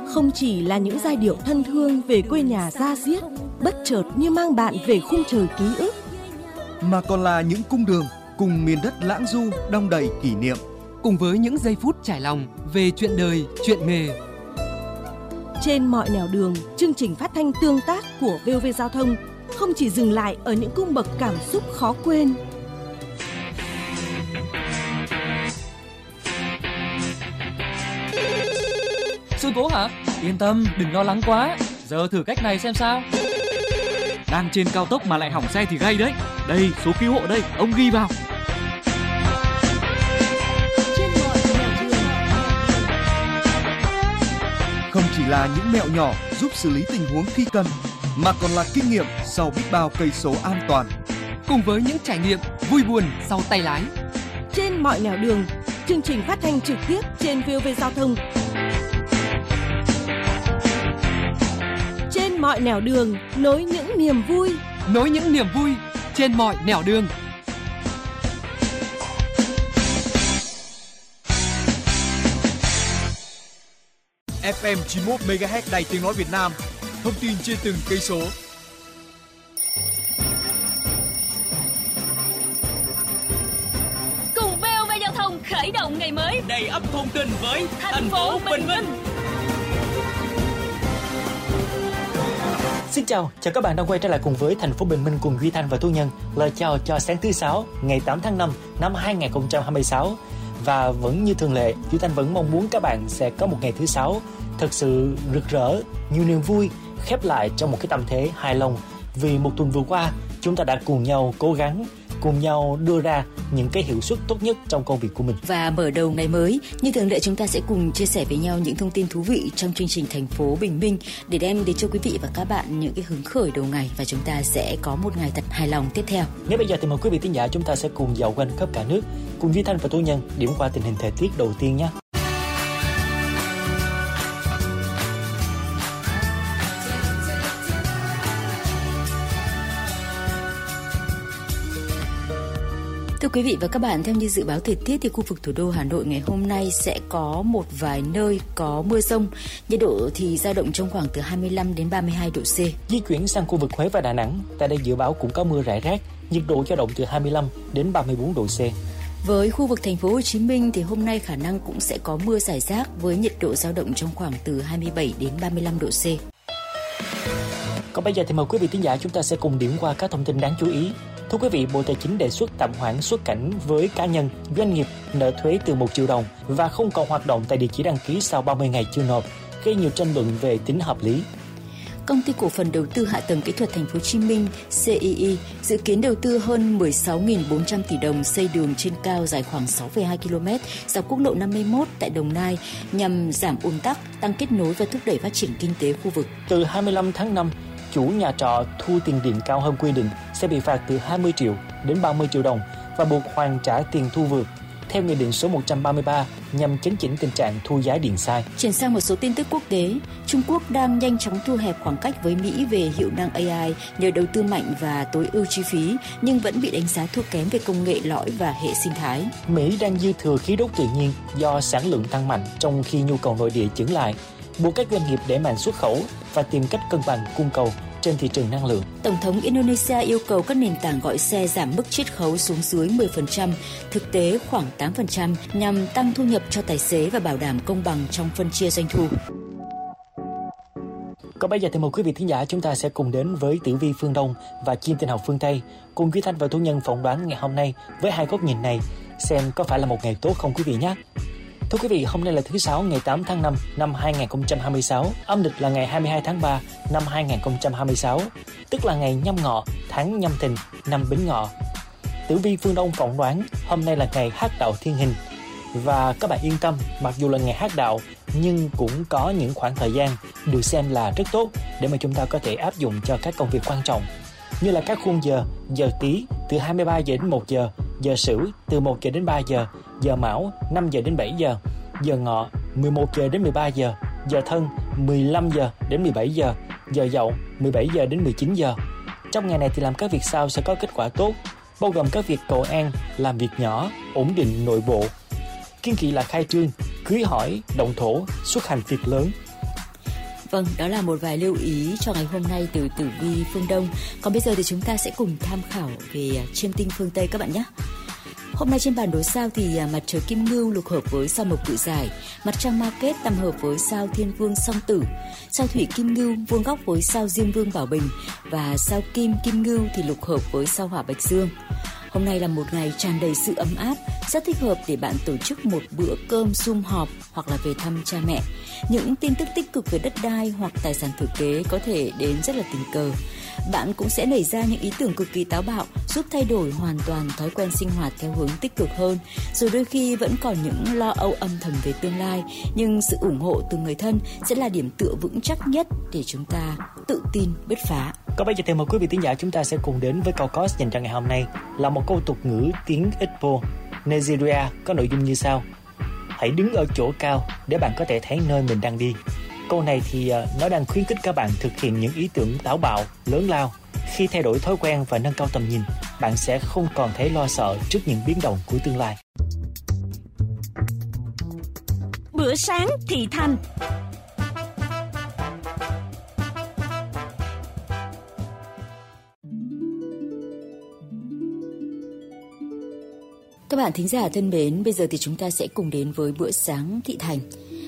không chỉ là những giai điệu thân thương về quê nhà da diết, bất chợt như mang bạn về khung trời ký ức, mà còn là những cung đường cùng miền đất lãng du đong đầy kỷ niệm, cùng với những giây phút trải lòng về chuyện đời, chuyện nghề. Trên mọi nẻo đường, chương trình phát thanh tương tác của VOV Giao thông không chỉ dừng lại ở những cung bậc cảm xúc khó quên. Sự cố hả? Yên tâm, đừng lo lắng quá. Giờ thử cách này xem sao. Đang trên cao tốc mà lại hỏng xe thì gay đấy. Đây, số cứu hộ đây, ông ghi vào. Không chỉ là những mẹo nhỏ giúp xử lý tình huống khi cần, mà còn là kinh nghiệm sau biết bao cây số an toàn. Cùng với những trải nghiệm vui buồn sau tay lái. Trên mọi nẻo đường, chương trình phát thanh trực tiếp trên VOV Giao thông. Trên mọi nẻo đường, nối những niềm vui. Nối những niềm vui trên mọi nẻo đường. FM 91 MHz Đài Tiếng nói Việt Nam. Thông tin trên từng cây số. Cùng VOV Giao thông khởi động ngày mới Đầy ắp thông tin với thành phố Bình Minh. Xin chào các bạn đang quay trở lại cùng với thành phố Bình Minh cùng Duy Thanh và Thu Nhân. Lời chào cho sáng thứ Sáu, ngày 8 tháng 5 năm 2026. Và vẫn như thường lệ, Duy Thanh vẫn mong muốn các bạn sẽ có một ngày thứ Sáu thật sự rực rỡ, nhiều niềm vui, khép lại trong một cái tâm thế hài lòng. Vì một tuần vừa qua, chúng ta đã cùng nhau cố gắng, cùng nhau đưa ra những cái hiệu suất tốt nhất trong công việc của mình. Và mở đầu ngày mới, như thường lệ chúng ta sẽ cùng chia sẻ với nhau những thông tin thú vị trong chương trình Thành phố Bình Minh để đem đến cho quý vị và các bạn những cái hứng khởi đầu ngày, và chúng ta sẽ có một ngày thật hài lòng tiếp theo. Ngay bây giờ thì mời quý vị thính giả chúng ta sẽ cùng dạo quanh khắp cả nước, cùng Duy Thanh và Thu Nhân điểm qua tình hình thời tiết đầu tiên nhé. Thưa quý vị và các bạn, theo như dự báo thời tiết thì khu vực thủ đô Hà Nội ngày hôm nay sẽ có một vài nơi có mưa rông. Nhiệt độ thì dao động trong khoảng từ 25 đến 32 độ C. Di chuyển sang khu vực Huế và Đà Nẵng, tại đây dự báo cũng có mưa rải rác, nhiệt độ dao động từ 25 đến 34 độ C. Với khu vực thành phố Hồ Chí Minh thì hôm nay khả năng cũng sẽ có mưa rải rác với nhiệt độ dao động trong khoảng từ 27 đến 35 độ C. Còn bây giờ thì mời quý vị thính giả chúng ta sẽ cùng điểm qua các thông tin đáng chú ý. Thưa quý vị, Bộ Tài chính đề xuất tạm hoãn xuất cảnh với cá nhân, doanh nghiệp nợ thuế từ 1 triệu đồng và không còn hoạt động tại địa chỉ đăng ký sau 30 ngày chưa nộp, gây nhiều tranh luận về tính hợp lý. Công ty cổ phần đầu tư hạ tầng kỹ thuật Thành phố Hồ Chí Minh CII dự kiến đầu tư hơn 16.400 tỷ đồng xây đường trên cao dài khoảng 6,2 km dọc quốc lộ 51 tại Đồng Nai nhằm giảm ùn tắc, tăng kết nối và thúc đẩy phát triển kinh tế khu vực. Từ 25 tháng 5, chủ nhà trọ thu tiền điện cao hơn quy định sẽ bị phạt từ 20 triệu đến 30 triệu đồng và buộc hoàn trả tiền thu vượt theo Nghị định số 133 nhằm chấn chỉnh tình trạng thu giá điện sai. Chuyển sang một số tin tức quốc tế, Trung Quốc đang nhanh chóng thu hẹp khoảng cách với Mỹ về hiệu năng AI nhờ đầu tư mạnh và tối ưu chi phí, nhưng vẫn bị đánh giá thua kém về công nghệ lõi và hệ sinh thái. Mỹ đang dư thừa khí đốt tự nhiên do sản lượng tăng mạnh trong khi nhu cầu nội địa chững lại, buộc các doanh nghiệp đẩy mạnh xuất khẩu và tìm cách cân bằng cung cầu trên thị trường năng lượng. Tổng thống Indonesia yêu cầu các nền tảng gọi xe giảm mức chiết khấu xuống dưới 10%, thực tế khoảng 8%, nhằm tăng thu nhập cho tài xế và bảo đảm công bằng trong phân chia doanh thu. Còn bây giờ thì mời quý vị thính giả chúng ta sẽ cùng đến với tử vi phương Đông và chim tinh học phương Tây, cùng Duy Thanh và Thu Nhân phỏng đoán ngày hôm nay với hai góc nhìn này, xem có phải là một ngày tốt không quý vị nhé. Thưa quý vị, hôm nay là thứ Sáu ngày 8 tháng 5 năm 2026, âm lịch là ngày 22 tháng 3 năm 2026, tức là ngày Nhâm Ngọ, tháng Nhâm Thìn, năm Bính Ngọ. Tử vi phương Đông phỏng đoán hôm nay là ngày hắc đạo thiên hình. Và các bạn yên tâm, mặc dù là ngày hắc đạo nhưng cũng có những khoảng thời gian được xem là rất tốt để mà chúng ta có thể áp dụng cho các công việc quan trọng, như là các khung giờ: giờ Tý từ 23 giờ đến 1 giờ, giờ Sửu từ 1 giờ đến 3 giờ, giờ Mão 5 giờ đến 7 giờ, giờ Ngọ 11 giờ đến 13 giờ, giờ Thân 15 giờ đến 17 giờ, giờ Dậu 17 giờ đến 19 giờ. Trong ngày này thì làm các việc sau sẽ có kết quả tốt, bao gồm các việc cầu an, làm việc nhỏ, ổn định nội bộ. Kiêng kỵ là khai trương, cưới hỏi, động thổ, xuất hành việc lớn. Vâng, đó là một vài lưu ý cho ngày hôm nay từ Tử Vi phương Đông. Còn bây giờ thì chúng ta sẽ cùng tham khảo về chiêm tinh phương Tây các bạn nhé. Hôm nay trên bản đồ sao thì mặt trời Kim Ngưu lục hợp với sao Mộc Cự Giải, mặt trăng Ma Kết tam hợp với sao Thiên Vương Song Tử, sao Thủy Kim Ngưu vuông góc với sao Diêm Vương Bảo Bình và sao Kim Ngưu thì lục hợp với sao Hỏa Bạch Dương. Hôm nay là một ngày tràn đầy sự ấm áp, rất thích hợp để bạn tổ chức một bữa cơm sum họp hoặc là về thăm cha mẹ. Những tin tức tích cực về đất đai hoặc tài sản thừa kế có thể đến rất là tình cờ. Bạn cũng sẽ nảy ra những ý tưởng cực kỳ táo bạo, giúp thay đổi hoàn toàn thói quen sinh hoạt theo hướng tích cực hơn. Rồi đôi khi vẫn còn những lo âu âm thầm về tương lai, nhưng sự ủng hộ từ người thân sẽ là điểm tựa vững chắc nhất để chúng ta tự tin bứt phá. Có bây giờ thì mời quý vị thính giả chúng ta sẽ cùng đến với câu COS dành cho ngày hôm nay, là một câu tục ngữ tiếng Igbo, Nigeria có nội dung như sau: hãy đứng ở chỗ cao để bạn có thể thấy nơi mình đang đi. Câu này thì nó đang khuyến khích các bạn thực hiện những ý tưởng táo bạo, lớn lao. Khi thay đổi thói quen và nâng cao tầm nhìn, bạn sẽ không còn thấy lo sợ trước những biến động của tương lai. Bữa sáng thị thành. Các bạn thính giả thân mến, bây giờ thì chúng ta sẽ cùng đến với bữa sáng thị thành.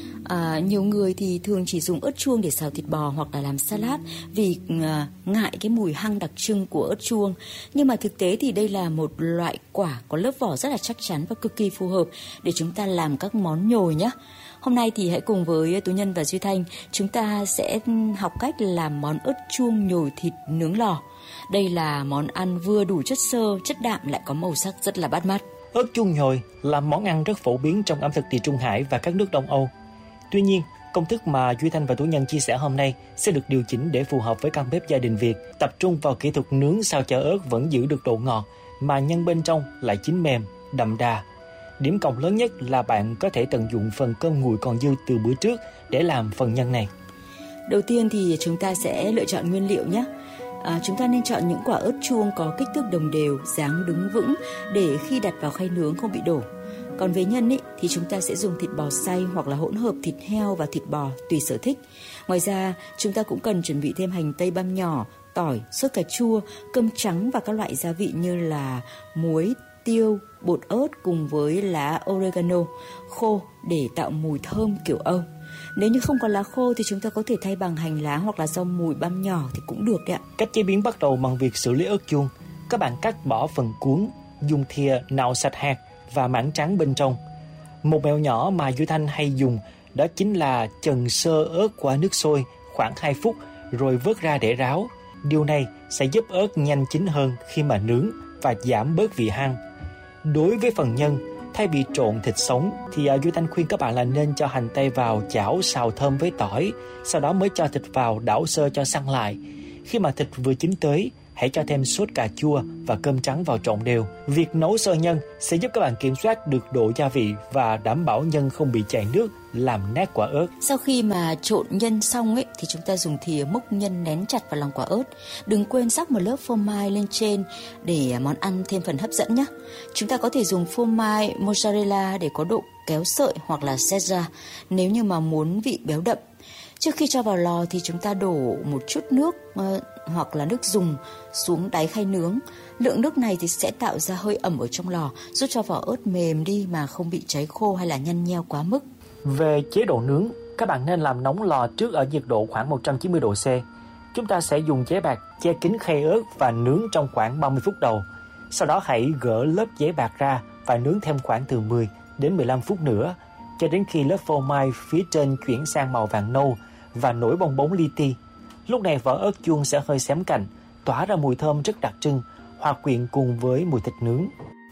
Nhiều người thì thường chỉ dùng ớt chuông để xào thịt bò hoặc là làm salad vì ngại cái mùi hăng đặc trưng của ớt chuông. Nhưng mà thực tế thì đây là một loại quả có lớp vỏ rất là chắc chắn và cực kỳ phù hợp để chúng ta làm các món nhồi nhé. Hôm nay thì hãy cùng với Tú Nhân và Duy Thanh, chúng ta sẽ học cách làm món ớt chuông nhồi thịt nướng lò. Đây là món ăn vừa đủ chất xơ, chất đạm lại có màu sắc rất là bắt mắt. Ớt chuông nhồi là món ăn rất phổ biến trong ẩm thực Địa Trung Hải và các nước Đông Âu. Tuy nhiên, công thức mà Duy Thanh và Tú Nhân chia sẻ hôm nay sẽ được điều chỉnh để phù hợp với căn bếp gia đình Việt, tập trung vào kỹ thuật nướng sao cho ớt vẫn giữ được độ ngọt mà nhân bên trong lại chín mềm, đậm đà. Điểm cộng lớn nhất là bạn có thể tận dụng phần cơm nguội còn dư từ bữa trước để làm phần nhân này. Đầu tiên thì chúng ta sẽ lựa chọn nguyên liệu nhé. Chúng ta nên chọn những quả ớt chuông có kích thước đồng đều, dáng đứng vững để khi đặt vào khay nướng không bị đổ. Còn về nhân thì chúng ta sẽ dùng thịt bò xay hoặc là hỗn hợp thịt heo và thịt bò tùy sở thích. Ngoài ra chúng ta cũng cần chuẩn bị thêm hành tây băm nhỏ, tỏi, sốt cà chua, cơm trắng và các loại gia vị như là muối, tiêu, bột ớt cùng với lá oregano khô để tạo mùi thơm kiểu Âu. Nếu như không có lá khô thì chúng ta có thể thay bằng hành lá hoặc là rau mùi băm nhỏ thì cũng được đấy ạ. Cách chế biến bắt đầu bằng việc xử lý ớt chuông. Các bạn cắt bỏ phần cuống, dùng thìa nạo sạch hạt và mảng trắng bên trong. Một mẹo nhỏ mà Duy Thanh hay dùng đó chính là chần sơ ớt qua nước sôi khoảng 2 phút rồi vớt ra để ráo. Điều này sẽ giúp ớt nhanh chín hơn khi mà nướng và giảm bớt vị hăng. Đối với phần nhân, thay vì trộn thịt sống thì Duy Thanh khuyên các bạn là nên cho hành tây vào chảo xào thơm với tỏi, sau đó mới cho thịt vào đảo sơ cho săn lại. Khi mà thịt vừa chín tới, hãy cho thêm sốt cà chua và cơm trắng vào trộn đều. Việc nấu sơ nhân sẽ giúp các bạn kiểm soát được độ gia vị và đảm bảo nhân không bị chảy nước, làm nát quả ớt. Sau khi mà trộn nhân xong thì chúng ta dùng thìa múc nhân nén chặt vào lòng quả ớt. Đừng quên rắc một lớp phô mai lên trên để món ăn thêm phần hấp dẫn nhé. Chúng ta có thể dùng phô mai mozzarella để có độ kéo sợi hoặc là Caesar nếu như mà muốn vị béo đậm. Trước khi cho vào lò thì chúng ta đổ một chút nước hoặc là nước dùng xuống đáy khay nướng. Lượng nước này thì sẽ tạo ra hơi ẩm ở trong lò, giúp cho vỏ ớt mềm đi mà không bị cháy khô hay là nhăn nheo quá mức. Về chế độ nướng, các bạn nên làm nóng lò trước ở nhiệt độ khoảng 190 độ C. Chúng ta sẽ dùng giấy bạc che kín khay ớt và nướng trong khoảng 30 phút đầu. Sau đó hãy gỡ lớp giấy bạc ra và nướng thêm khoảng từ 10 đến 15 phút nữa, cho đến khi lớp phô mai phía trên chuyển sang màu vàng nâu và nổi bong bóng li ti. Lúc này vỏ ớt chuông sẽ hơi xém cạnh, tỏa ra mùi thơm rất đặc trưng, hòa quyện cùng với mùi thịt nướng.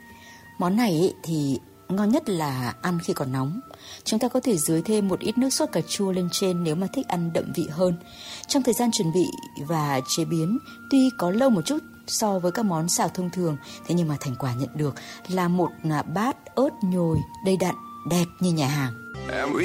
Món này thì ngon nhất là ăn khi còn nóng. Chúng ta có thể dưới thêm một ít nước sốt cà chua lên trên nếu mà thích ăn đậm vị hơn. Trong thời gian chuẩn bị và chế biến tuy có lâu một chút so với các món xào thông thường, thế nhưng mà thành quả nhận được là một bát ớt nhồi đầy đặn, đẹp như nhà hàng.